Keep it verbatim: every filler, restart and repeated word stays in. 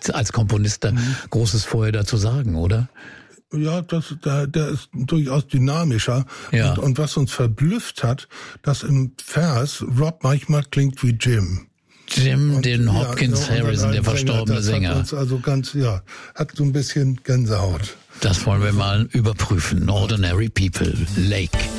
nicht als Komponist da mhm. Großes vorher dazu sagen, oder? Ja, das, der, der ist durchaus dynamischer. Ja. Und, und was uns verblüfft hat, dass im Vers Rob manchmal klingt wie Jim. Jim, und, den Hopkins ja, Harrison, der verstorbene Sänger. Das hat uns also ganz, ja, hat so ein bisschen Gänsehaut. Das wollen wir mal überprüfen. Ordinary People, Lake.